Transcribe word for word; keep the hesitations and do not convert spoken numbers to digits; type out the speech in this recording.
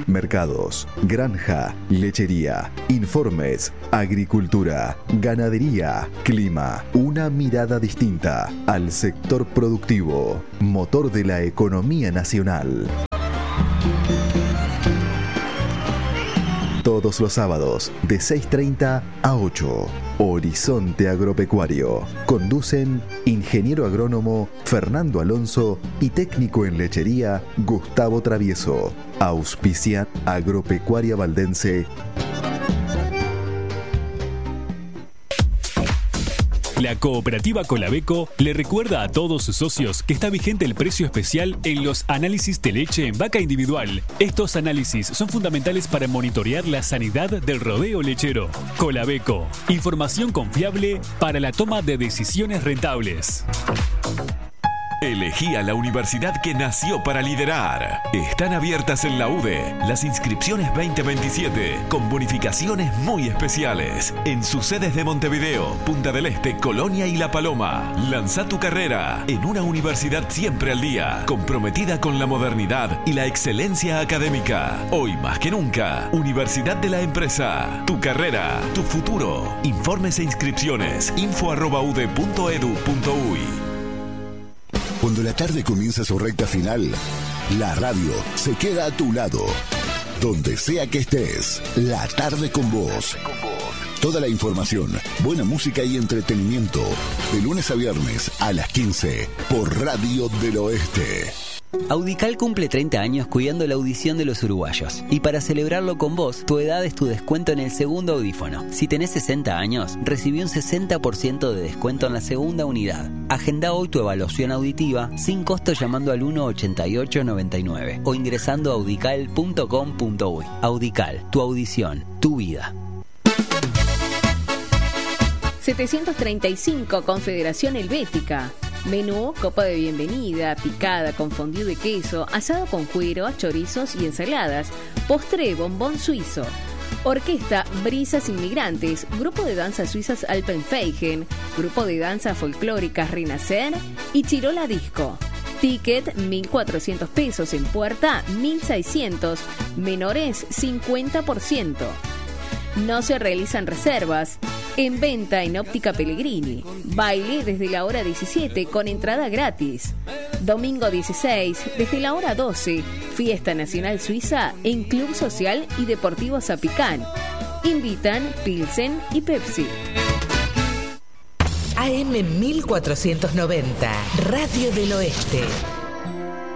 mercados, granja, lechería, informes, agricultura, ganadería, clima. Una mirada distinta al sector productivo, motor de la economía nacional. Todos los sábados, de seis treinta a ocho. Horizonte Agropecuario. Conducen ingeniero agrónomo Fernando Alonso y técnico en lechería Gustavo Travieso. Auspicia Agropecuaria Valdense. La cooperativa Colabeco le recuerda a todos sus socios que está vigente el precio especial en los análisis de leche en vaca individual. Estos análisis son fundamentales para monitorear la sanidad del rodeo lechero. Colabeco, información confiable para la toma de decisiones rentables. Elegí a la universidad que nació para liderar. Están abiertas en la U D E las inscripciones veinte veintisiete con bonificaciones muy especiales en sus sedes de Montevideo, Punta del Este, Colonia y La Paloma. Lanza tu carrera en una universidad siempre al día, comprometida con la modernidad y la excelencia académica. Hoy más que nunca, Universidad de la Empresa. Tu carrera, tu futuro. Informes e inscripciones info arroba u d e punto edu punto uy. Cuando la tarde comienza su recta final, la radio se queda a tu lado. Donde sea que estés, la tarde con vos. Toda la información, buena música y entretenimiento. De lunes a viernes a las quince por Radio del Oeste. Audical cumple treinta años cuidando la audición de los uruguayos. Y para celebrarlo con vos, tu edad es tu descuento en el segundo audífono. Si tenés sesenta años, recibí un sesenta por ciento de descuento en la segunda unidad. Agenda hoy tu evaluación auditiva sin costo llamando al uno ochenta y ocho noventa y nueve o ingresando a audical punto com punto uy. Audical, tu audición, tu vida. setecientos treinta y cinco Confederación Helvética. Menú, copa de bienvenida, picada con fondue de queso, asado con cuero, chorizos y ensaladas. Postre, bombón suizo. Orquesta Brisas Inmigrantes, grupo de danzas suizas Alpenfeigen, grupo de danza folclóricas Renacer y Chirola Disco. Ticket mil cuatrocientos pesos, en puerta mil seiscientos, menores cincuenta por ciento. No se realizan reservas. En venta en Óptica Pellegrini. Baile desde la hora diecisiete con entrada gratis. Domingo dieciséis desde la hora doce. Fiesta Nacional Suiza en Club Social y Deportivo Zapicán. Invitan Pilsen y Pepsi. A M mil cuatrocientos noventa, Radio del Oeste.